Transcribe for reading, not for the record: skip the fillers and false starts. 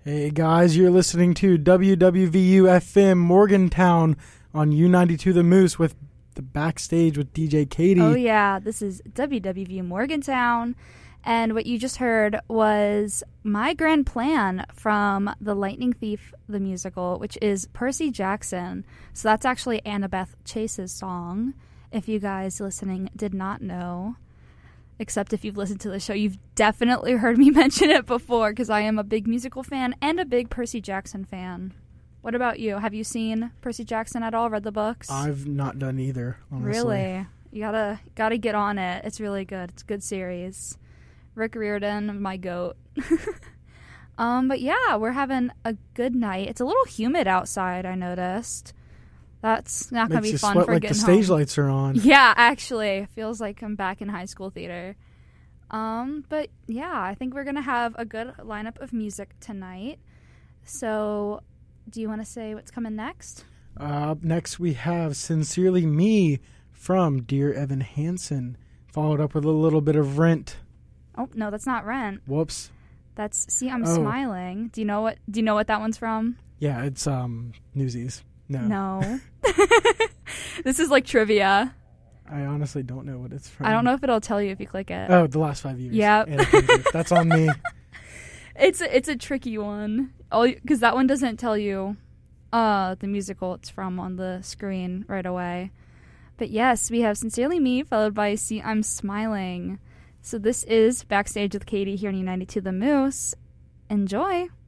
Hey guys, you're listening to WWVU FM Morgantown on U92 The Moose with the Backstage with DJ Katie. Oh yeah, this is WWVU Morgantown, and what you just heard was My Grand Plan from The Lightning Thief, the musical, which is Percy Jackson. So that's actually Annabeth Chase's song, if you guys listening did not know. Except if you've listened to the show, you've definitely heard me mention it before, because I am a big musical fan and a big Percy Jackson fan. What about you? Have you seen Percy Jackson at all? Read the books? I've not done either, honestly. Really? You gotta get on it. It's really good. It's a good series. Rick Riordan, my goat. But yeah, we're having a good night. It's a little humid outside, I noticed. That's not going to be fun for getting home. Makes you sweat like the stage lights are on. Yeah, actually. Feels like I'm back in high school theater. But yeah, I think we're going to have a good lineup of music tonight. So, do you want to say what's coming next? Next we have Sincerely Me from Dear Evan Hansen, followed up with a little bit of Rent. Oh, no, that's not Rent. Whoops. That's See I'm Smiling. Do you know what that one's from? Yeah, it's Newsies. No. This is like trivia. I honestly don't know what it's from. I don't know if it'll tell you if you click it. Oh, The Last 5 Years. Yep. That's on me. It's a tricky one. Because that one doesn't tell you the musical it's from on the screen right away. But yes, we have Sincerely Me followed by See I'm Smiling. So this is Backstage with Katie here on U92 The Moose. Enjoy.